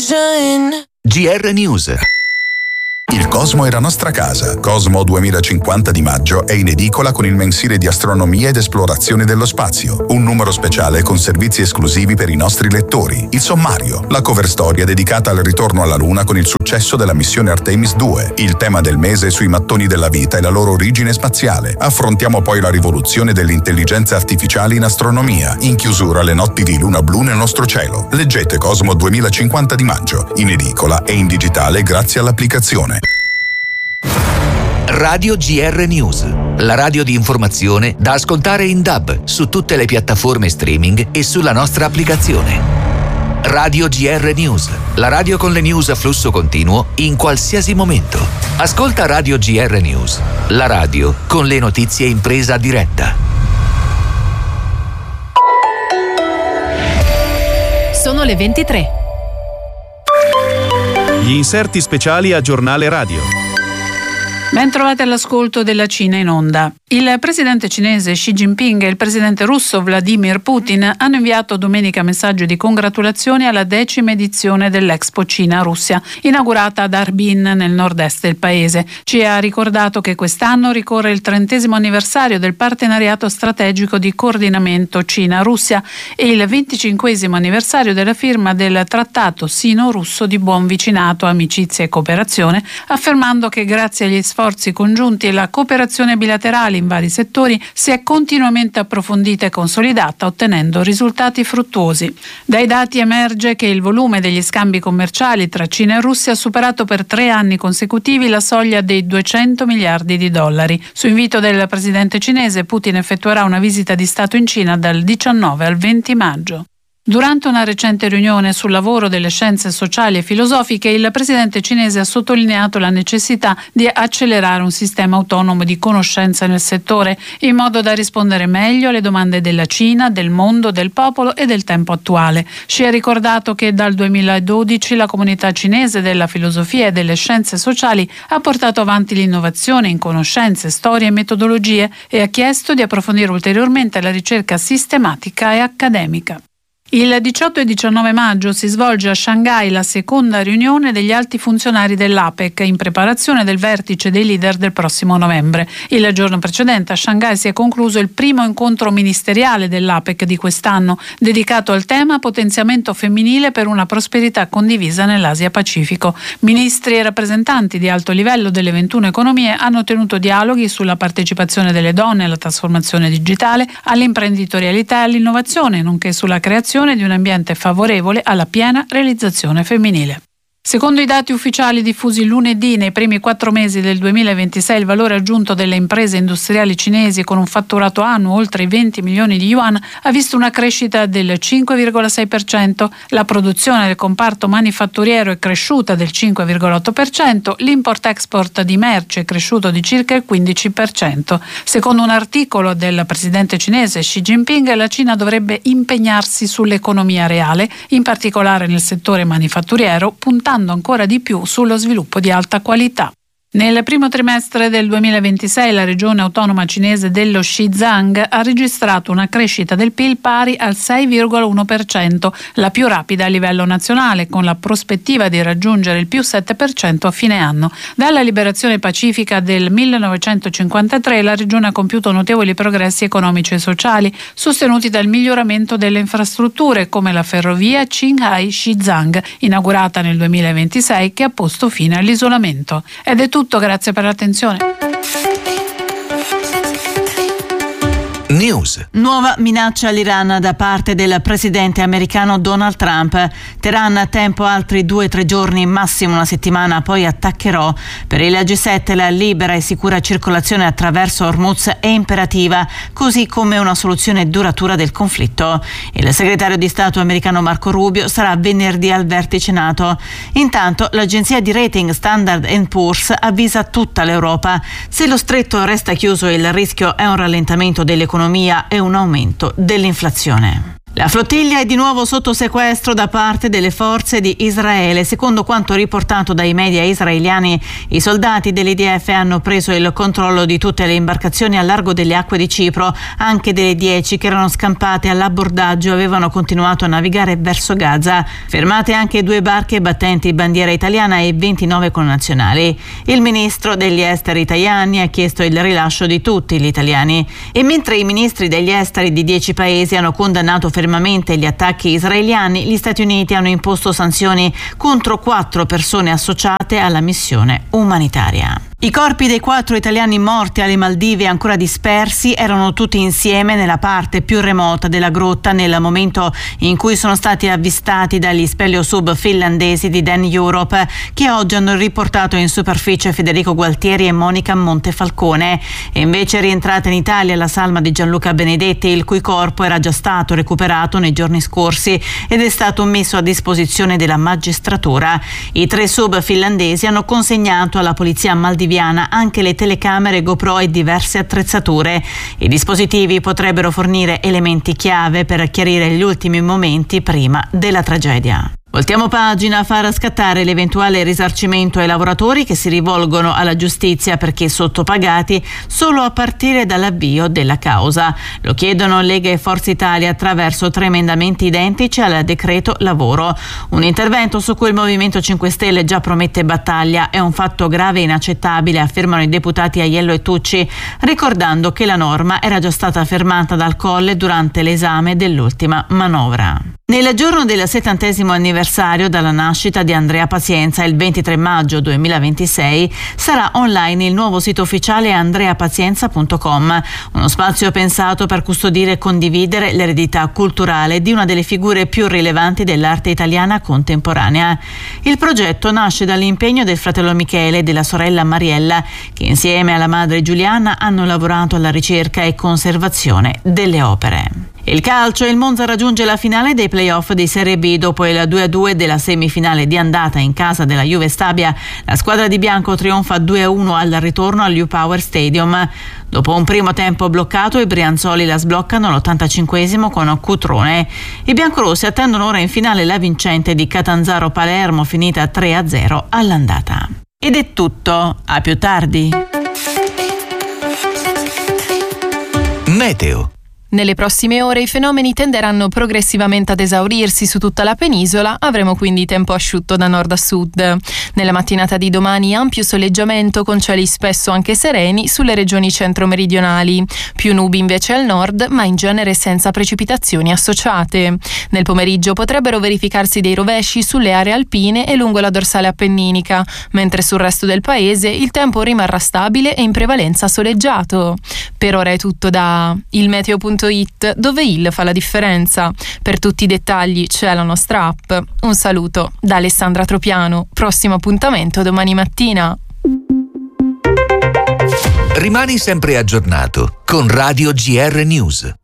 confusion. GR News. Il Cosmo è la nostra casa. Cosmo 2050 di maggio è in edicola con il mensile di astronomia ed esplorazione dello spazio, un numero speciale con servizi esclusivi per i nostri lettori, il sommario, la cover storia dedicata al ritorno alla Luna con il successo della missione Artemis 2, il tema del mese sui mattoni della vita e la loro origine spaziale. Affrontiamo poi la rivoluzione dell'intelligenza artificiale in astronomia, in chiusura le notti di luna blu nel nostro cielo. Leggete Cosmo 2050 di maggio, in edicola e in digitale grazie all'applicazione. Radio GR News, la radio di informazione da ascoltare in DAB su tutte le piattaforme streaming e sulla nostra applicazione. Radio GR News, la radio con le news a flusso continuo in qualsiasi momento. Ascolta Radio GR News, la radio con le notizie in presa diretta. Sono le 23. Gli inserti speciali a Giornale Radio. Ben trovati all'ascolto della Cina in onda. Il presidente cinese Xi Jinping e il presidente russo Vladimir Putin hanno inviato domenica messaggio di congratulazioni alla 10ª edizione dell'Expo Cina-Russia, inaugurata ad Harbin nel nord-est del paese. Xi ha ricordato che quest'anno ricorre il 30° anniversario del partenariato strategico di coordinamento Cina-Russia e il 25° anniversario della firma del Trattato Sino-Russo di buon vicinato, amicizia e cooperazione, affermando che grazie agli sforzi congiunti e la cooperazione bilaterale in vari settori si è continuamente approfondita e consolidata, ottenendo risultati fruttuosi. Dai dati emerge che il volume degli scambi commerciali tra Cina e Russia ha superato per 3 anni consecutivi la soglia dei $200 miliardi. Su invito del presidente cinese, Putin effettuerà una visita di Stato in Cina dal 19 al 20 maggio. Durante una recente riunione sul lavoro delle scienze sociali e filosofiche, il presidente cinese ha sottolineato la necessità di accelerare un sistema autonomo di conoscenza nel settore, in modo da rispondere meglio alle domande della Cina, del mondo, del popolo e del tempo attuale. Xi ha ricordato che dal 2012 la comunità cinese della filosofia e delle scienze sociali ha portato avanti l'innovazione in conoscenze, storie e metodologie e ha chiesto di approfondire ulteriormente la ricerca sistematica e accademica. Il 18 e 19 maggio si svolge a Shanghai la seconda riunione degli alti funzionari dell'APEC in preparazione del vertice dei leader del prossimo novembre. Il giorno precedente a Shanghai si è concluso il primo incontro ministeriale dell'APEC di quest'anno, dedicato al tema potenziamento femminile per una prosperità condivisa nell'Asia Pacifico. Ministri e rappresentanti di alto livello delle 21 economie hanno tenuto dialoghi sulla partecipazione delle donne alla trasformazione digitale, all'imprenditorialità e all'innovazione, nonché sulla creazione di un ambiente favorevole alla piena realizzazione femminile. Secondo i dati ufficiali diffusi lunedì, nei primi 4 mesi del 2026 il valore aggiunto delle imprese industriali cinesi con un fatturato annuo oltre i 20 milioni di yuan ha visto una crescita del 5,6%, la produzione del comparto manifatturiero è cresciuta del 5,8%, l'import-export di merci è cresciuto di circa il 15%. Secondo un articolo del presidente cinese Xi Jinping, la Cina dovrebbe impegnarsi sull'economia reale, in particolare nel settore manifatturiero, puntando ancora di più sullo sviluppo di alta qualità. Nel primo trimestre del 2026 la regione autonoma cinese dello Xizang ha registrato una crescita del PIL pari al 6,1%, la più rapida a livello nazionale, con la prospettiva di raggiungere il più 7% a fine anno. Dalla liberazione pacifica del 1953 la regione ha compiuto notevoli progressi economici e sociali, sostenuti dal miglioramento delle infrastrutture come la ferrovia Qinghai-Xizang, inaugurata nel 2026, che ha posto fine all'isolamento. Ed è tutto, grazie per l'attenzione. News. Nuova minaccia all'Iran da parte del presidente americano Donald Trump. Teheran, tempo altri 2-3 giorni, massimo una settimana, poi attaccherò. Per il G7 la libera e sicura circolazione attraverso Hormuz è imperativa, così come una soluzione duratura del conflitto. Il segretario di Stato americano Marco Rubio sarà venerdì al vertice NATO. Intanto l'agenzia di rating Standard & Poor's avvisa tutta l'Europa. Se lo stretto resta chiuso, il rischio è un rallentamento dell'economia e un aumento dell'inflazione. La flottiglia è di nuovo sotto sequestro da parte delle forze di Israele. Secondo quanto riportato dai media israeliani, i soldati dell'IDF hanno preso il controllo di tutte le imbarcazioni a largo delle acque di Cipro, anche delle 10 che erano scampate all'abbordaggio e avevano continuato a navigare verso Gaza. Fermate anche 2 barche battenti bandiera italiana e 29 connazionali. Il ministro degli esteri Tajani ha chiesto il rilascio di tutti gli italiani. E mentre i ministri degli esteri di 10 paesi hanno condannato fermamente gli attacchi israeliani, gli Stati Uniti hanno imposto sanzioni contro 4 persone associate alla missione umanitaria. I corpi dei 4 italiani morti alle Maldive ancora dispersi erano tutti insieme nella parte più remota della grotta nel momento in cui sono stati avvistati dagli speleosub finlandesi di Dan Europe, che oggi hanno riportato in superficie Federico Gualtieri e Monica Montefalcone. E invece è rientrata in Italia la salma di Gianluca Benedetti, il cui corpo era già stato recuperato nei giorni scorsi ed è stato messo a disposizione della magistratura. I 3 sub finlandesi hanno consegnato alla polizia maldiviana anche le telecamere GoPro e diverse attrezzature. I dispositivi potrebbero fornire elementi chiave per chiarire gli ultimi momenti prima della tragedia. Voltiamo pagina a far scattare l'eventuale risarcimento ai lavoratori che si rivolgono alla giustizia perché sottopagati solo a partire dall'avvio della causa. Lo chiedono Lega e Forza Italia attraverso 3 emendamenti identici al decreto lavoro. Un intervento su cui il Movimento 5 Stelle già promette battaglia. È un fatto grave e inaccettabile, affermano i deputati Aiello e Tucci, ricordando che la norma era già stata fermata dal Colle durante l'esame dell'ultima manovra. Nel giorno del 70° anniversario dalla nascita di Andrea Pazienza, il 23 maggio 2026, sarà online il nuovo sito ufficiale andreapazienza.com, uno spazio pensato per custodire e condividere l'eredità culturale di una delle figure più rilevanti dell'arte italiana contemporanea. Il progetto nasce dall'impegno del fratello Michele e della sorella Mariella, che insieme alla madre Giuliana hanno lavorato alla ricerca e conservazione delle opere. Il calcio, il Monza raggiunge la finale dei playoff di Serie B dopo il 2-2 della semifinale di andata in casa della Juve Stabia. La squadra di bianco trionfa 2-1 al ritorno al U-Power Stadium. Dopo un primo tempo bloccato, i brianzoli la sbloccano all'85° con Cutrone. I biancorossi attendono ora in finale la vincente di Catanzaro-Palermo, finita 3-0 all'andata. Ed è tutto, a più tardi. Meteo. Nelle prossime ore i fenomeni tenderanno progressivamente ad esaurirsi su tutta la penisola, avremo quindi tempo asciutto da nord a sud. Nella mattinata di domani ampio soleggiamento con cieli spesso anche sereni sulle regioni centro-meridionali, più nubi invece al nord, ma in genere senza precipitazioni associate. Nel pomeriggio potrebbero verificarsi dei rovesci sulle aree alpine e lungo la dorsale appenninica, mentre sul resto del paese il tempo rimarrà stabile e in prevalenza soleggiato. Per ora è tutto da ilmeteo.it, dove il fa la differenza. Per tutti i dettagli c'è la nostra app. Un saluto da Alessandra Tropiano. Prossimo appuntamento domani mattina. Rimani sempre aggiornato con Radio GR News.